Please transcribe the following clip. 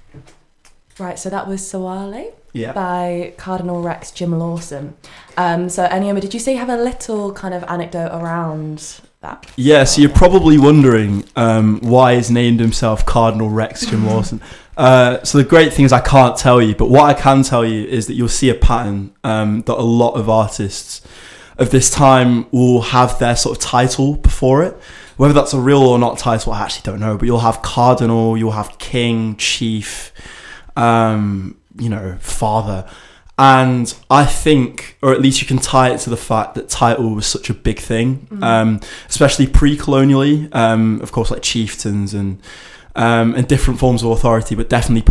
Right, so that was Sawale Yeah. by Cardinal Rex Jim Lawson. So Enioma, did you say you have a little kind of anecdote around that? Yeah, so you're probably wondering why he's named himself Cardinal Rex Jim Lawson. So the great thing is I can't tell you, but what I can tell you is that you'll see a pattern that a lot of artists of this time will have their sort of title before it. Whether that's a real or not title, I actually don't know, but you'll have Cardinal, you'll have King, Chief, father. And I think, or at least you can tie it to the fact that title was such a big thing, especially pre-colonially, of course, like chieftains and different forms of authority, but definitely